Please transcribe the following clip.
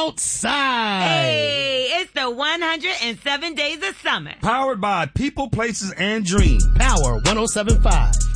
outside. Hey, it's the 107 Days of Summer. Powered by People, Places, and Dreams. Power 107.5.